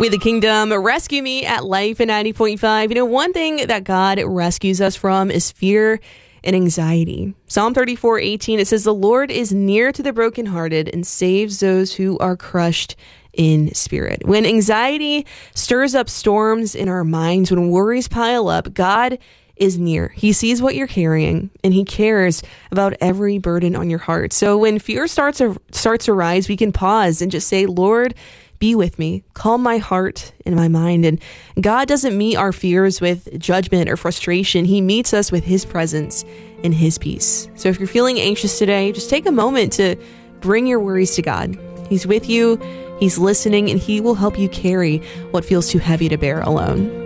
With the Kingdom, rescue me at Life in 90.5. You know, one thing that God rescues us from is fear and anxiety. Psalm 34:18, it says, "The Lord is near to the brokenhearted and saves those who are crushed in spirit." When anxiety stirs up storms in our minds, when worries pile up, God is near. He sees what you're carrying, and He cares about every burden on your heart. So when fear starts to rise, we can pause and just say, "Lord, be with me. Calm my heart and my mind." And God doesn't meet our fears with judgment or frustration. He meets us with His presence and His peace. So if you're feeling anxious today, just take a moment to bring your worries to God. He's with you, He's listening, and He will help you carry what feels too heavy to bear alone.